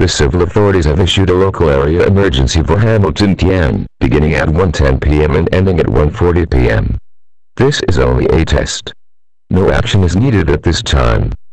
the civil authorities have issued a local area emergency for Hamilton TN, beginning at 1:10 p.m. and ending at 1:40 p.m. This is only a test. No action is needed at this time.